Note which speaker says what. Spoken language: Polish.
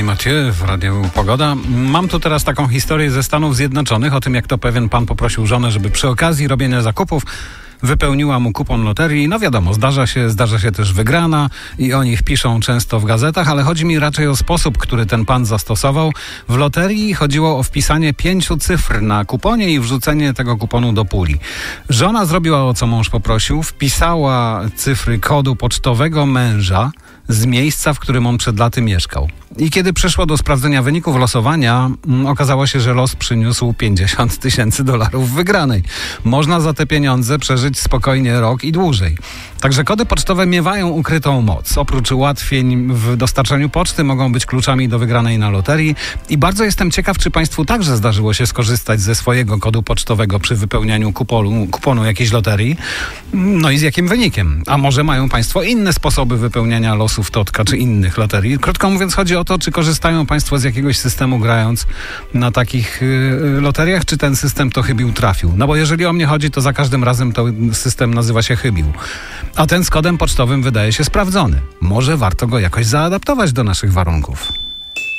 Speaker 1: Mathieu w Radiu Pogoda. Mam tu teraz taką historię ze Stanów Zjednoczonych o tym, jak to pewien pan poprosił żonę, żeby przy okazji robienia zakupów wypełniła mu kupon loterii. No wiadomo, zdarza się też wygrana i o nich piszą często w gazetach, ale chodzi mi raczej o sposób, który ten pan zastosował. W loterii chodziło o wpisanie 5 cyfr na kuponie i wrzucenie tego kuponu do puli. Żona zrobiła, o co mąż poprosił, wpisała cyfry kodu pocztowego męża z miejsca, w którym on przed laty mieszkał. I kiedy przyszło do sprawdzenia wyników losowania, okazało się, że los przyniósł $50,000 wygranej. Można za te pieniądze przeżyć spokojnie rok i dłużej. Także kody pocztowe miewają ukrytą moc. Oprócz ułatwień w dostarczaniu poczty mogą być kluczami do wygranej na loterii. I bardzo jestem ciekaw, czy Państwu także zdarzyło się skorzystać ze swojego kodu pocztowego przy wypełnianiu kuponu jakiejś loterii. No i z jakim wynikiem? A może mają Państwo inne sposoby wypełniania losów Totka czy innych loterii? Krótko mówiąc, chodzi o to, czy korzystają Państwo z jakiegoś systemu grając na takich loteriach, czy ten system to chybił trafił? No bo jeżeli o mnie chodzi, to za każdym razem to system nazywa się chybił. A ten z kodem pocztowym wydaje się sprawdzony. Może warto go jakoś zaadaptować do naszych warunków.